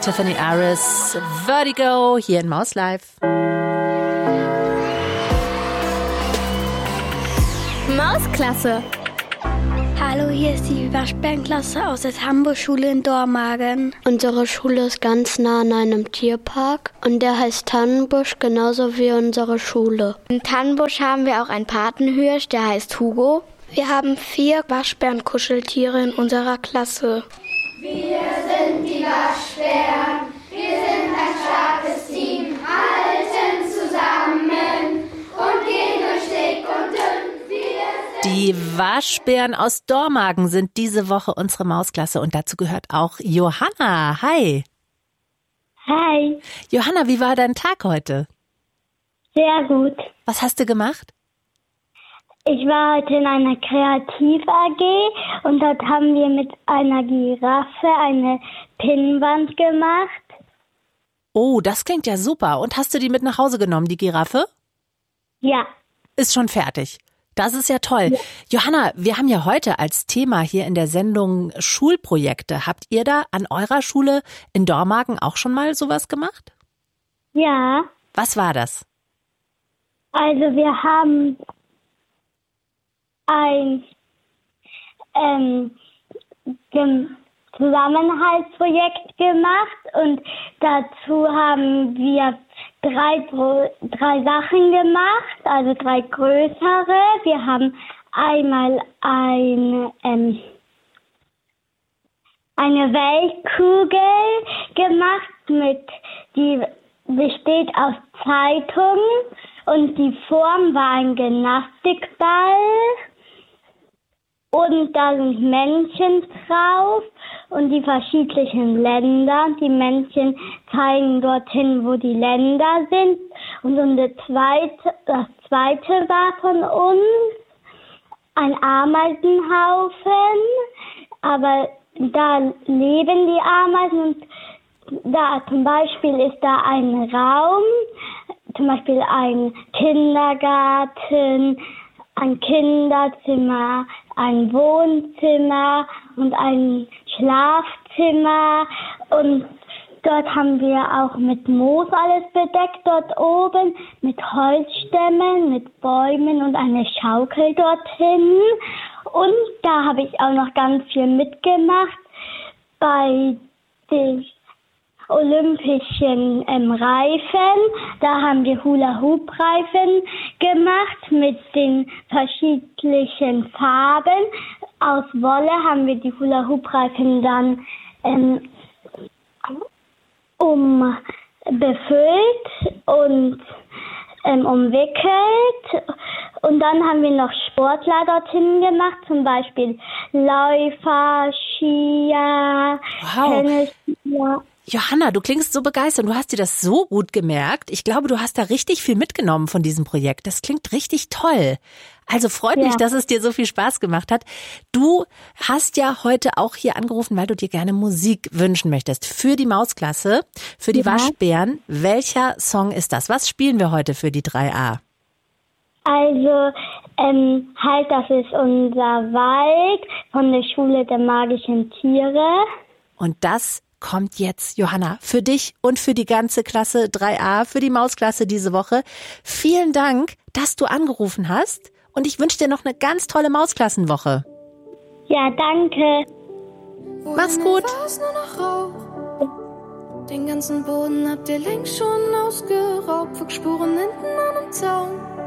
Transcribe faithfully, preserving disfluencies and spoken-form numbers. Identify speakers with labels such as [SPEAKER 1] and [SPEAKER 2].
[SPEAKER 1] Tiffany Aris, Vertigo, hier in Maus Live.
[SPEAKER 2] Mausklasse.
[SPEAKER 3] Hallo, hier ist die Waschbärenklasse aus der Hamburg-Schule in Dormagen.
[SPEAKER 4] Unsere Schule ist ganz nah an einem Tierpark und der heißt Tannenbusch, genauso wie unsere Schule.
[SPEAKER 2] In Tannenbusch haben wir auch einen Patenhirsch, der heißt Hugo.
[SPEAKER 3] Wir haben vier Waschbärenkuscheltiere in unserer Klasse.
[SPEAKER 5] Wir sind die Waschbären, wir sind ein starkes Team, halten zusammen und gehen durch dick und dünn.
[SPEAKER 1] Die Waschbären aus Dormagen sind diese Woche unsere Mausklasse und dazu gehört auch Johanna. Hi.
[SPEAKER 6] Hi.
[SPEAKER 1] Johanna, wie war dein Tag heute?
[SPEAKER 6] Sehr gut.
[SPEAKER 1] Was hast du gemacht?
[SPEAKER 6] Ich war heute in einer Kreativ-A G und dort haben wir mit einer Giraffe eine Pinnwand gemacht.
[SPEAKER 1] Oh, das klingt ja super. Und hast du die mit nach Hause genommen, die Giraffe?
[SPEAKER 6] Ja.
[SPEAKER 1] Ist schon fertig. Das ist ja toll. Ja. Johanna, wir haben ja heute als Thema hier in der Sendung Schulprojekte. Habt ihr da an eurer Schule in Dormagen auch schon mal sowas gemacht?
[SPEAKER 6] Ja.
[SPEAKER 1] Was war das?
[SPEAKER 6] Also wir haben ein ähm, Zusammenhaltsprojekt gemacht und dazu haben wir drei, drei Sachen gemacht, also drei größere. Wir haben einmal ein, ähm, eine Weltkugel gemacht, mit, die besteht aus Zeitungen und die Form war ein Gymnastikball. Und da sind Männchen drauf und die verschiedenen Länder. Die Männchen zeigen dorthin, wo die Länder sind. Und, und das, zweite, das zweite war von uns ein Ameisenhaufen. Aber da leben die Ameisen und da zum Beispiel ist da ein Raum, zum Beispiel ein Kindergarten, ein Kinderzimmer, ein Wohnzimmer und ein Schlafzimmer. Und dort haben wir auch mit Moos alles bedeckt, dort oben, mit Holzstämmen, mit Bäumen und eine Schaukel dorthin. Und da habe ich auch noch ganz viel mitgemacht bei den olympischen ähm, Reifen. Da haben wir Hula-Hoop-Reifen gemacht mit den verschiedenen Farben. Aus Wolle haben wir die Hula-Hoop-Reifen dann ähm, um befüllt und ähm, umwickelt. Und dann haben wir noch Sportler dorthin gemacht, zum Beispiel Läufer, Skier,
[SPEAKER 1] wow.
[SPEAKER 6] Tennisspieler.
[SPEAKER 1] Johanna, du klingst so begeistert. Du hast dir das so gut gemerkt. Ich glaube, du hast da richtig viel mitgenommen von diesem Projekt. Das klingt richtig toll. Also freut ja. mich, dass es dir so viel Spaß gemacht hat. Du hast ja heute auch hier angerufen, weil du dir gerne Musik wünschen möchtest. Für die Mausklasse, für die ja. Waschbären. Welcher Song ist das? Was spielen wir heute für die drei A?
[SPEAKER 6] Also, ähm, halt, das ist unser Wald von der Schule der magischen Tiere.
[SPEAKER 1] Und das kommt jetzt, Johanna, für dich und für die ganze Klasse drei A, für die Mausklasse diese Woche. Vielen Dank, dass du angerufen hast und ich wünsche dir noch eine ganz tolle Mausklassenwoche.
[SPEAKER 6] Ja, danke.
[SPEAKER 1] Mach's gut.
[SPEAKER 5] Den ganzen Boden habt ihr längst schon ausgeraubt, Fuchsspuren hinten an dem Zaun.